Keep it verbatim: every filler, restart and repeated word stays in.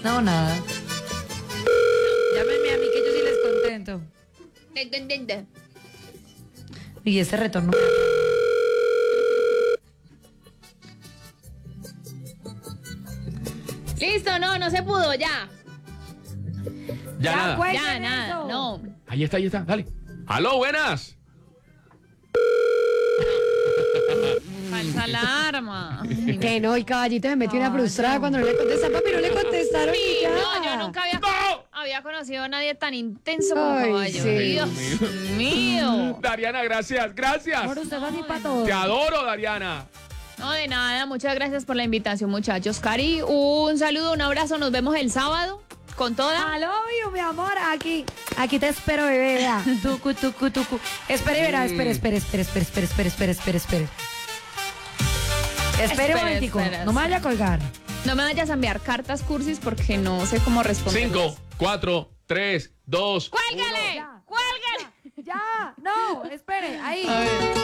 No, nada. Llámenme a mí que yo sí les contento. Y ese retorno. Listo, no, no se pudo, ya. Ya, Ya, nada. güey. Ya, Cuelguen nada, eso. no. Ahí está, ahí está, dale. ¡Aló, buenas! Falsa alarma. Que no, y caballito se metió una Caballo. frustrada cuando no le contesta. Papi, no le contestaron y ya. No, yo nunca había, ¡No! había conocido a nadie tan intenso como Ay, Caballo. sí. Dios mío. Dariana, gracias, gracias. Amor, usted es así para todo. Te adoro, Dariana. No, de nada, muchas gracias por la invitación, muchachos. Cari, un saludo, un abrazo, nos vemos el sábado con toda. I love you, mi amor. Aquí, aquí te espero, bebé. Vea. Tucu, tucu, tucu. Espere, verá, espere, espere, espere, espere, espere, espere, espere, espere, espere. Espere un Espere, momentico. espere, No me vaya a colgar. No me vayas a enviar cartas cursis porque no sé cómo responder. Cinco, cuatro, tres, dos. ¡Cuélgale! Ya. ¡Cuélgale! Ya, no, espere, ahí. A ver.